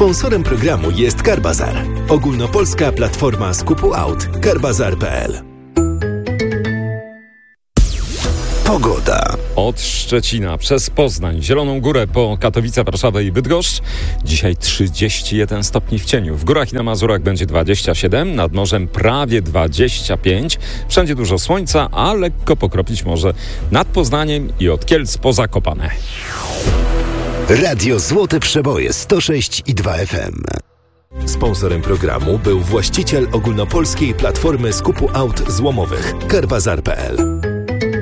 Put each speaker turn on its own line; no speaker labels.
Sponsorem programu jest Carbazar, ogólnopolska platforma skupu aut. Carbazar.pl. Pogoda.
Od Szczecina przez Poznań, Zieloną Górę po Katowice, Warszawę i Bydgoszcz. Dzisiaj 31 stopni w cieniu. W górach i na Mazurach będzie 27, nad morzem prawie 25. Wszędzie dużo słońca, a lekko pokropić może nad Poznaniem i od Kielc po Zakopane.
Radio Złote Przeboje 106,2 FM. Sponsorem programu był właściciel ogólnopolskiej platformy skupu aut złomowych Carbazar.pl.